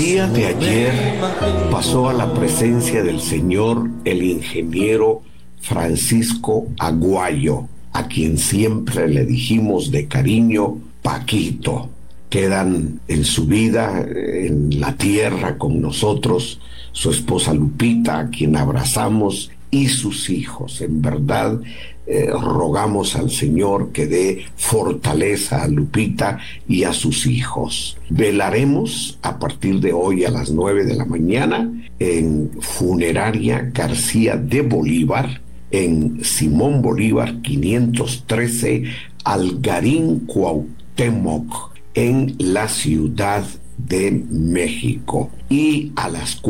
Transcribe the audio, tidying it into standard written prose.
El día de ayer pasó a la presencia del Señor el ingeniero Francisco Aguayo, a quien siempre le dijimos de cariño Paquito. Quedan en su vida, en la tierra con nosotros, su esposa Lupita, a quien abrazamos, y sus hijos. En verdad, rogamos al Señor que dé fortaleza a Lupita y a sus hijos. Velaremos a partir de hoy a las 9 de la mañana en Funeraria García de Bolívar, en Simón Bolívar 513, Algarín, Cuauhtémoc, en la Ciudad de México. Y a las